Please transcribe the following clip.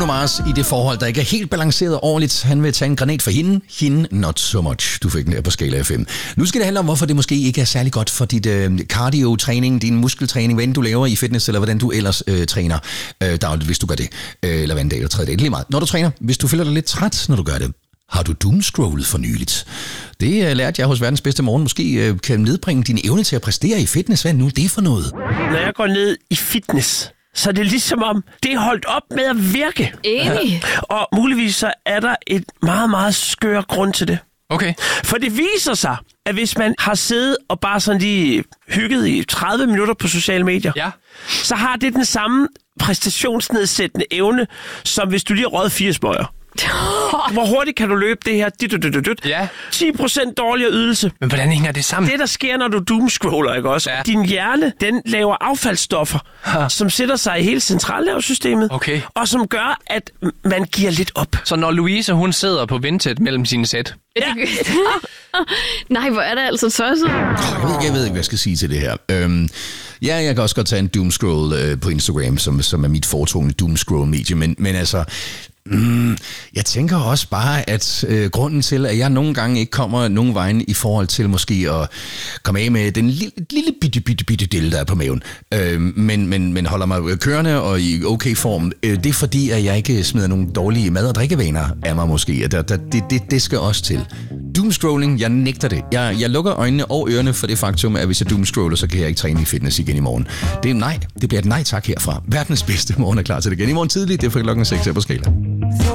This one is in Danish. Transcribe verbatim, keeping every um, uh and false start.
Mars i det forhold, der ikke er helt balanceret ordentligt. Han vil tage en granat for hende, hende not so much. Du fik den her på skala af fem. Nu skal det handle om, hvorfor det måske ikke er særlig godt for dit øh, cardio-træning, din muskeltræning, hvad end du laver i fitness, eller hvordan du ellers øh, træner øh, dagligt, hvis du gør det. Øh, eller hver en dag eller tredje dag, det er lige meget. Når du træner, hvis du føler dig lidt træt, når du gør det, har du doomscrollet for nyligt? Det uh, lærte jeg hos verdens bedste morgen. Måske uh, kan nedbringe din evne til at præstere i fitness. Hvad nu er det for noget? Når jeg går ned i fitness, så er det ligesom om, det er holdt op med at virke. Enig. Og muligvis så er der et meget, meget skør grund til det. Okay. For det viser sig, at hvis man har siddet og bare sådan lige hygget i tredive minutter på sociale medier, Ja. så har det den samme præstationsnedsættende evne, som hvis du lige har røget fire smøger. Hvor hurtigt kan du løbe det her? Dit, dit, dit, dit. Ja. ti procent dårligere ydelse. Men hvordan hænger det sammen? Det, der sker, når du doomscroller, ikke også? Ja. Din hjerne, den laver affaldsstoffer, Ha. som sætter sig i hele centralnervesystemet, Okay. og som gør, at man giver lidt op. Så når Louise, hun sidder på vindtæt mellem sine sæt. Ja. Nej, hvor er det altså tosset. Jeg ved, jeg ved ikke, hvad jeg skal sige til det her. Øhm, ja, jeg kan også godt tage en doomscroll øh, på Instagram, som, som er mit foretrukne doomscroll-medie, men, men altså... Mm, jeg tænker også bare, at øh, grunden til, at jeg nogle gange ikke kommer nogen vejen i forhold til måske at komme af med den lille, lille bitte, bitte, bitte del, der er på maven, øh, men, men, men holder mig kørende og i okay form, øh, det er fordi, at jeg ikke smider nogle dårlige mad- og drikkevaner af mig måske. Der, der, det, det, det skal også til. Doomscrolling, jeg nægter det. Jeg, jeg lukker øjnene og ørerne for det faktum, at hvis jeg doomscroller, så kan jeg ikke træne i fitness igen i morgen. Det er nej. Det bliver et nej tak herfra. Verdens bedste morgen er klar til det igen i morgen tidligt. Det er fra klokken seks her på Skala.